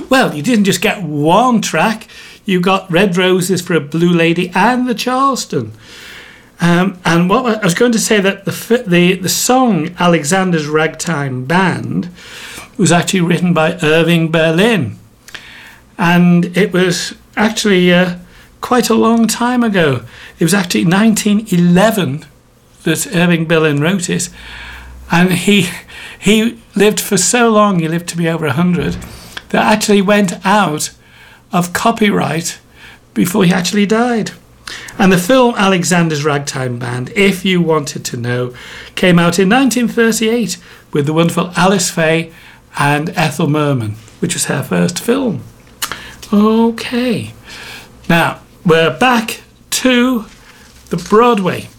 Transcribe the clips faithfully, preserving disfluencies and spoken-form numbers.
well, you didn't just get one track. You got Red Roses for a Blue Lady and the Charleston. Um, and what I was going to say that the, the the song Alexander's Ragtime Band was actually written by Irving Berlin, and it was actually uh, quite a long time ago. It was actually nineteen eleven that Irving Berlin wrote it, and he he lived for so long. He lived to be over a hundred. That actually went out of copyright before he actually died. And the film Alexander's Ragtime Band, if you wanted to know, came out in nineteen thirty-eight with the wonderful Alice Faye and Ethel Merman, which was her first film. Okay, now we're back to the Broadway,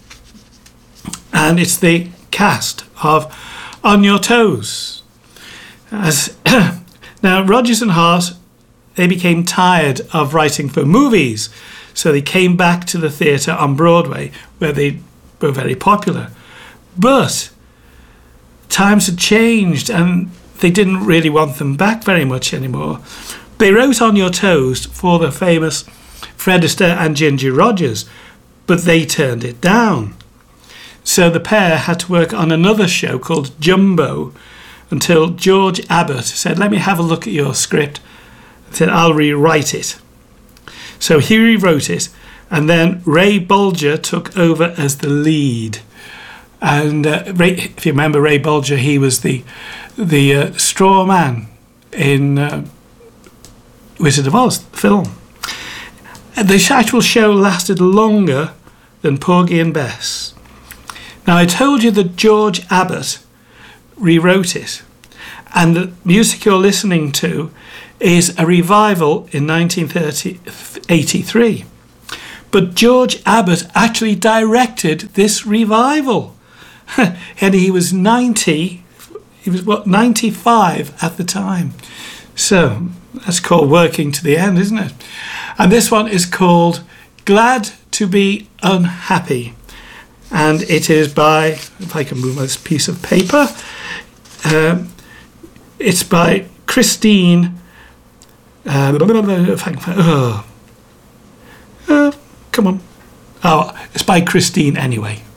and it's the cast of On Your Toes. As now, Rodgers and Hart, they became tired of writing for movies, so they came back to the theatre on Broadway, where they were very popular. But times had changed, and they didn't really want them back very much anymore. They wrote On Your Toes for the famous Fred Astaire and Ginger Rogers, but they turned it down. So the pair had to work on another show called Jumbo until George Abbott said, let me have a look at your script. And said, I'll rewrite it. So he rewrote it, and then Ray Bolger took over as the lead. And uh, Ray, if you remember Ray Bolger, he was the the uh, straw man in uh, Wizard of Oz, the film. And the actual show lasted longer than Porgy and Bess. Now, I told you that George Abbott rewrote it, and the music you're listening to is a revival in nineteen eighty-three. But George Abbott actually directed this revival. And he was ninety, he was what, ninety-five at the time. So that's called working to the end, isn't it? And this one is called Glad to Be Unhappy. And it is by, if I can move this piece of paper, um, it's by Christine. Uh, if I can find, oh. uh, come on. Oh, it's by Christine anyway.